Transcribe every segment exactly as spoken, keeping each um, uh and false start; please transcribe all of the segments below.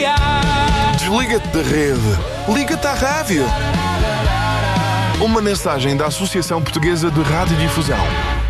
R.A. Desliga-te da rede. Liga-te à rádio. Uma mensagem da Associação Portuguesa de Radiodifusão.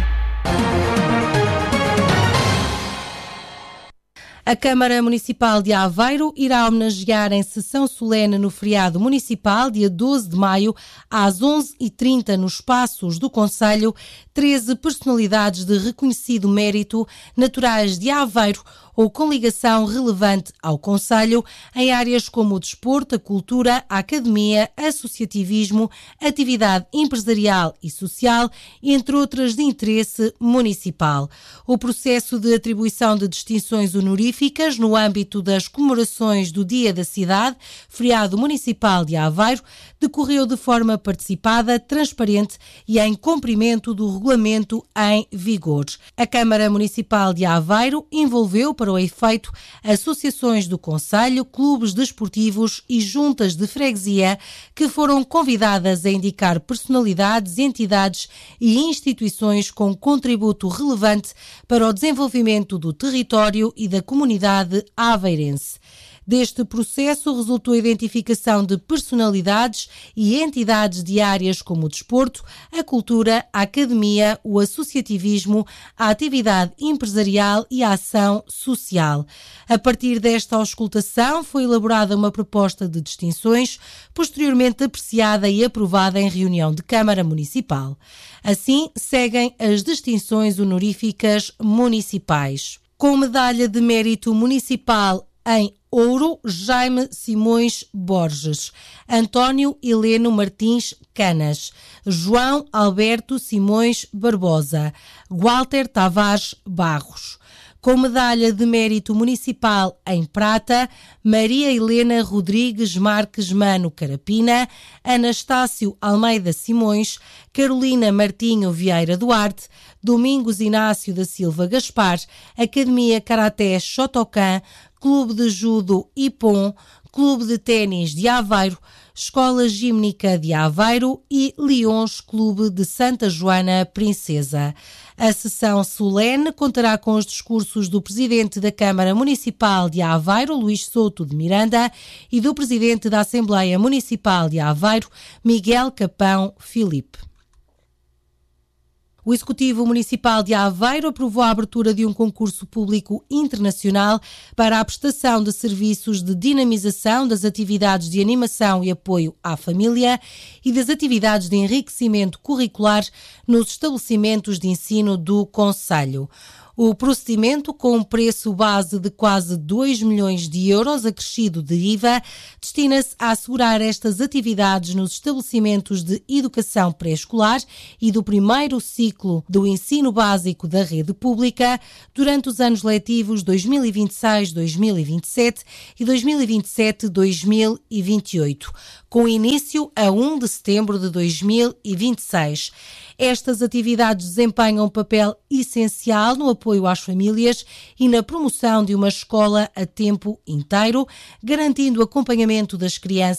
A Câmara Municipal de Aveiro irá homenagear em sessão solene no feriado municipal, dia doze de maio, às onze e trinta, nos espaços do Conselho, treze personalidades de reconhecido mérito naturais de Aveiro ou com ligação relevante ao Conselho em áreas como o desporto, a cultura, a academia, associativismo, atividade empresarial e social, entre outras de interesse municipal. O processo de atribuição de distinções honoríficas no âmbito das comemorações do Dia da Cidade, feriado municipal de Aveiro, decorreu de forma participada, transparente e em cumprimento do regulamento em vigor. A Câmara Municipal de Aveiro envolveu para o efeito associações do Conselho, clubes desportivos e juntas de freguesia que foram convidadas a indicar personalidades, entidades e instituições com contributo relevante para o desenvolvimento do território e da comunidade aveirense. Deste processo resultou a identificação de personalidades e entidades de áreas como o desporto, a cultura, a academia, o associativismo, a atividade empresarial e a ação social. A partir desta auscultação foi elaborada uma proposta de distinções, posteriormente apreciada e aprovada em reunião de Câmara Municipal. Assim, seguem as distinções honoríficas municipais. Com medalha de mérito municipal em ouro, Jaime Simões Borges, António Heleno Martins Canas, João Alberto Simões Barbosa, Walter Tavares Barros. Com medalha de mérito municipal em prata, Maria Helena Rodrigues Marques Mano Carapina, Anastácio Almeida Simões, Carolina Martinho Vieira Duarte, Domingos Inácio da Silva Gaspar, Academia Karaté Shotokan, Clube de Judo Ipon, Clube de Ténis de Aveiro, Escola Gímnica de Aveiro e Leões Clube de Santa Joana Princesa. A sessão solene contará com os discursos do Presidente da Câmara Municipal de Aveiro, Luís Souto de Miranda, e do Presidente da Assembleia Municipal de Aveiro, Miguel Capão Filipe. O Executivo Municipal de Aveiro aprovou a abertura de um concurso público internacional para a prestação de serviços de dinamização das atividades de animação e apoio à família e das atividades de enriquecimento curricular nos estabelecimentos de ensino do Concelho. O procedimento, com um preço base de quase dois milhões de euros, acrescido de I V A, destina-se a assegurar estas atividades nos estabelecimentos de educação pré-escolar e do primeiro ciclo do ensino básico da rede pública durante os anos letivos dois mil e vinte e seis a dois mil e vinte e sete e dois mil e vinte e sete a dois mil e vinte e oito, com início a primeiro de setembro de dois mil e vinte e seis. Estas atividades desempenham um papel essencial no apoio às famílias e na promoção de uma escola a tempo inteiro, garantindo o acompanhamento das crianças